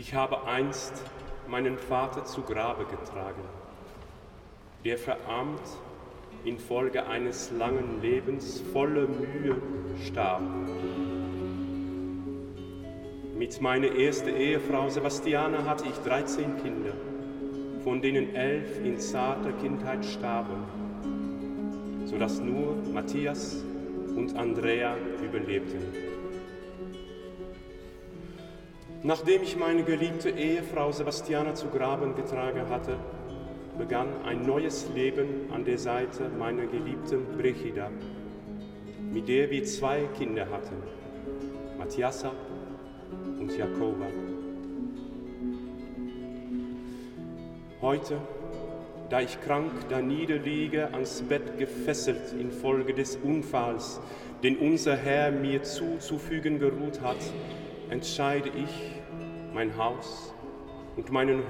Ich habe einst meinen Vater zu Grabe getragen, der verarmt infolge eines langen Lebens voller Mühe starb. Mit meiner ersten Ehefrau Sebastiana hatte ich 13 Kinder, von denen 11 in zarter Kindheit starben, sodass nur Matthias und Andrea überlebten. Nachdem ich meine geliebte Ehefrau Sebastiana zu Graben getragen hatte, begann ein neues Leben an der Seite meiner geliebten Brigida, mit der wir 2 Kinder hatten, Matthiasa und Jakoba. Heute, da ich krank da niederliege, ans Bett gefesselt infolge des Unfalls, den unser Herr mir zuzufügen geruht hat, entscheide ich, mein Haus und meinen